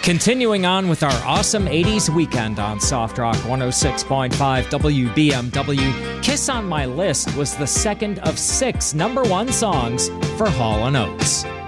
Continuing on with our awesome 80s weekend on Soft Rock 106.5 WBMW, Kiss on My List was the second of 6 number one songs for Hall & Oates.